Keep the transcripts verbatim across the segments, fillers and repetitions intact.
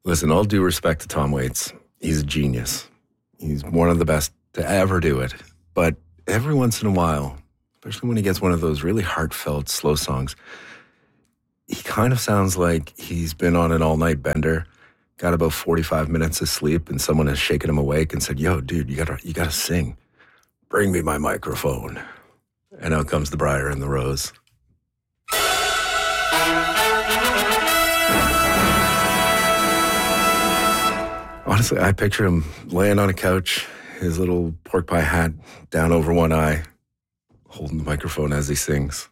Listen, all due respect to Tom Waits. He's a genius. He's one of the best to ever do it. But every once in a while, especially when he gets one of those really heartfelt, slow songs, he kind of sounds like he's been on an all-night bender, got about forty-five minutes of sleep, and someone has shaken him awake and said, yo, dude, you gotta, you gotta sing. Bring me my microphone. And out comes the briar and the rose. Honestly, I picture him laying on a couch, his little pork pie hat down over one eye, holding the microphone as he sings.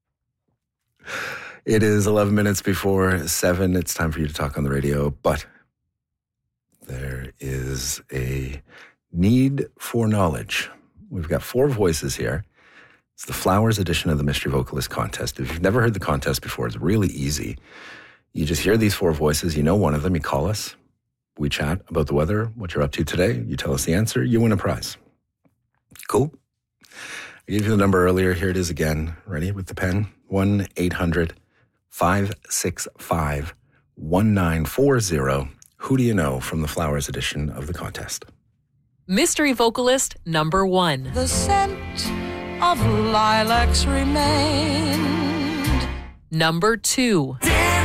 It is eleven minutes before seven. It's time for you to talk on the radio, but there is a need for knowledge. We've got four voices here. It's the Flowers edition of the Mystery Vocalist Contest. If you've never heard the contest before, it's really easy. You just hear these four voices. You know one of them. You call us. We chat about the weather, what you're up to today. You tell us the answer. You win a prize. Cool. I gave you the number earlier. Here it is again. Ready with the pen? one eight hundred five six five one nine four zero. Who do you know from the Flowers edition of the contest? Mystery vocalist number one. The scent of lilacs remained. Number two.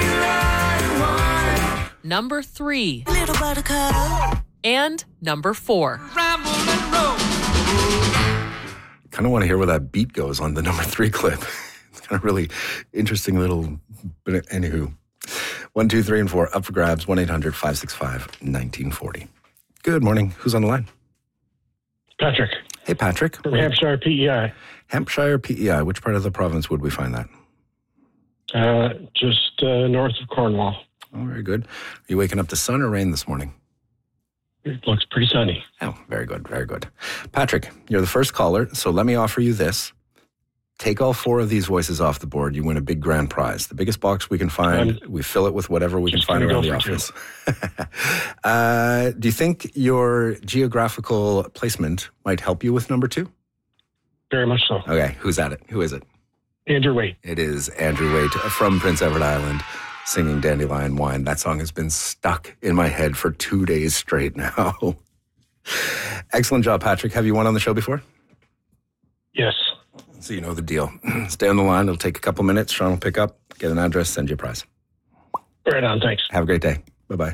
Number three. Little buttercup. And number four. Ramble and roll. Kind of want to hear where that beat goes on the number three clip. It's kind of really interesting little, but anywho. One, two, three, and four, up for grabs, one eight hundred five six five one nine four zero. Good morning. Who's on the line? Patrick. Hey, Patrick. From Hampshire, P E I. Hampshire, P E I. Which part of the province would we find that? Uh, just uh, north of Cornwall. Oh, very good. Are you waking up to sun or rain this morning? It looks pretty sunny. Oh, very good, very good. Patrick, you're the first caller, so let me offer you this. Take all four of these voices off the board. You win a big grand prize. The biggest box we can find. Um, we fill it with whatever we can find around the office. uh, do you think your geographical placement might help you with number two? Very much so. Okay, who's at it? Who is it? Andrew Waite. It is Andrew Waite from Prince Edward Island, singing Dandelion Wine. That song has been stuck in my head for two days straight now. Excellent job, Patrick. Have you won on the show before? Yes. So you know the deal. Stay on the line. It'll take a couple minutes. Sean will pick up, get an address, send you a prize. Right on. Thanks. Have a great day. Bye-bye.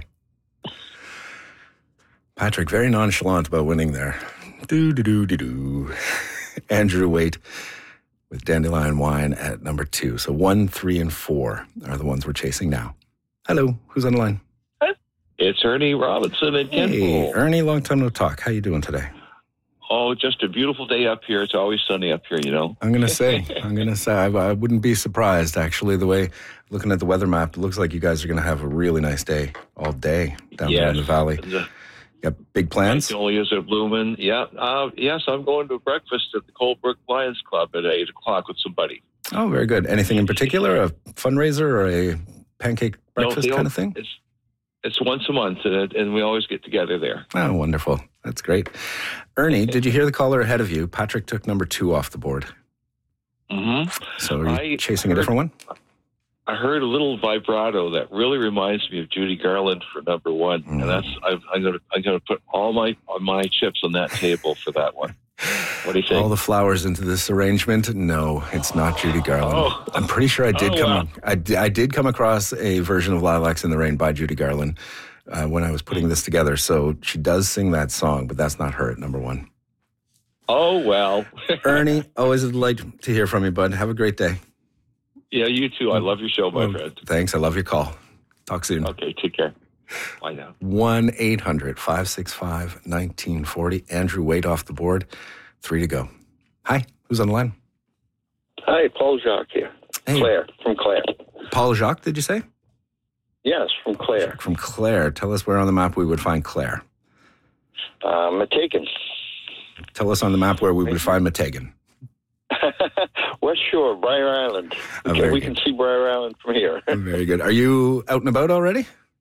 Patrick, very nonchalant about winning there. Do-do-do-do-do. Andrew Waite with Dandelion Wine at number two. So one, three, and four are the ones we're chasing now. Hello. Who's on the line? It's Ernie Robinson at Hey, Kenmore. Ernie, long time no talk. How you doing today? Oh, just a beautiful day up here. It's always sunny up here, you know. I'm going to say, I'm going to say, I, I wouldn't be surprised, actually, the way, looking at the weather map, it looks like you guys are going to have a really nice day all day down yes. there in the valley. The, Got big plans? Magnolias are blooming. Yeah. Uh, yes, I'm going to breakfast at the Coldbrook Lions Club at eight o'clock with somebody. Oh, very good. Anything in particular? A fundraiser or a pancake breakfast no, kind of thing? It's, it's once a month, and, and we always get together there. Oh, wonderful. That's great. Ernie, did you hear the caller ahead of you? Patrick took number two off the board. Mm-hmm. So are you I chasing heard, a different one? I heard a little vibrato that really reminds me of Judy Garland for number one, mm. and that's I'm, I'm going to I'm going to put all my my chips on that table for that one. What do you think? All the flowers into this arrangement? No, it's not Judy Garland. Oh. I'm pretty sure I did oh, come. wow. I, I did come across a version of Lilacs in the Rain by Judy Garland uh, when I was putting this together. So she does sing that song, but that's not her at number one. Oh well, Ernie, always a delight to hear from you, bud. Have a great day. Yeah, you too. I love your show, my well, friend. Thanks. I love your call. Talk soon. Okay, take care. Bye now. one eight hundred five six five one nine four zero. Andrew Waite off the board. Three to go. Hi, who's on the line? Hi, Paul Jacques here. Hey. Claire, from Claire. Paul Jacques, did you say? Yes, from Claire. From Claire. Tell us where on the map we would find Claire. Uh, Meteghan. Tell us on the map where we would find Meteghan. West Shore, Briar Island. Oh, Okay, we good. can see Briar Island from here. Very good. Are you out and about already?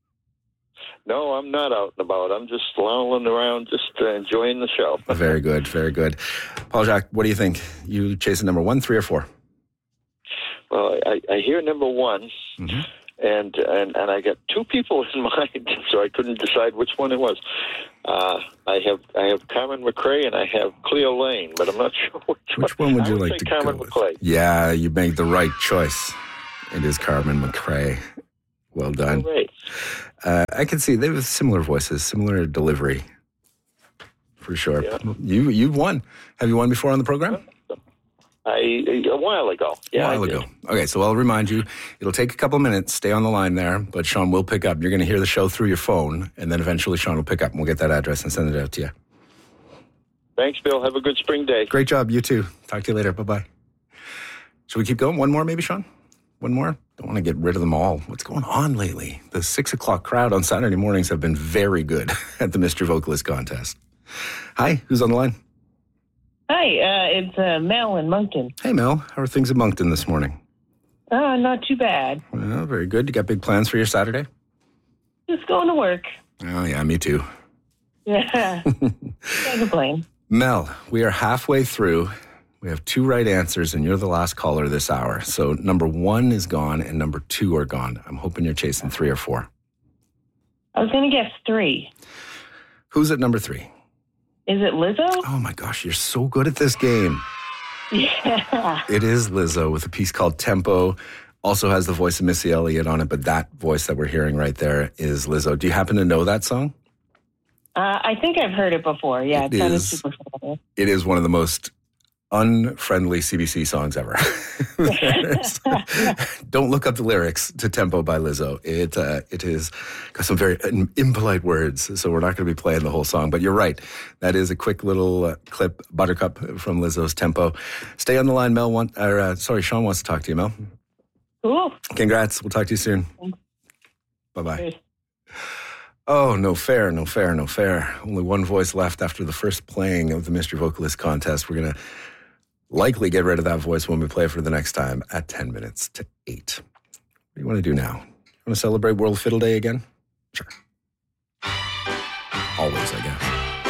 No, I'm not out and about. I'm just lolling around, just uh, enjoying the show. Very good, very good. Paul Jacques, what do you think? You chasing number one, three, or four? Well, I, I hear number one. Mm-hmm. and and and I got two people in mind, so I couldn't decide which one it was. Uh, I have I have Carmen McRae and I have Cleo Lane, but I'm not sure which, Which one would I you would like say to Carmen go with? McRae. Yeah, you made the right choice. It is Carmen McRae. Well done. Great. Uh, I can see they have similar voices, similar delivery, for sure. Yeah. You you've won. Have you won before on the program? I a while ago. Yeah, a while I did. ago. Okay, so I'll remind you, it'll take a couple minutes. Stay on the line there, but Sean will pick up. You're going to hear the show through your phone, and then eventually Sean will pick up, and we'll get that address and send it out to you. Thanks, Bill. Have a good spring day. Great job. You too. Talk to you later. Bye-bye. Should we keep going? One more maybe, Sean? One more? Don't want to get rid of them all. What's going on lately? The six o'clock crowd on Saturday mornings have been very good at the Mystery Vocalist contest. Hi, who's on the line? Hi, uh, it's uh, Mel in Moncton. Hey, Mel. How are things in Moncton this morning? Uh, not too bad. Well, very good. You got big plans for your Saturday? Just going to work. Oh, yeah, me too. Yeah, can't complain. Mel, we are halfway through. We have two right answers, and you're the last caller this hour. So number one is gone, and number two are gone. I'm hoping you're chasing three or four. I was going to guess three. Who's at number three? Is it Lizzo? Oh, my gosh, you're so good at this game. Yeah. It is Lizzo with a piece called Tempo. Also has the voice of Missy Elliott on it, but that voice that we're hearing right there is Lizzo. Do you happen to know that song? Uh, I think I've heard it before. Yeah, It it, sounded is- super familiar. It is one of the most unfriendly C B C songs ever. Don't look up the lyrics to Tempo by Lizzo. It uh, it is got some very impolite words, so we're not going to be playing the whole song. But you're right. That is a quick little uh, clip, Buttercup, from Lizzo's Tempo. Stay on the line, Mel. Want, or, uh, sorry, Sean wants to talk to you, Mel. Cool. Congrats. We'll talk to you soon. Thanks. Bye-bye. Cheers. Oh, no fair, no fair, no fair. Only one voice left after the first playing of the Mystery Vocalist contest. We're going to likely get rid of that voice when we play for the next time at ten minutes to eight. What do you want to do now? You want to celebrate World Fiddle Day again? Sure. Always, I guess.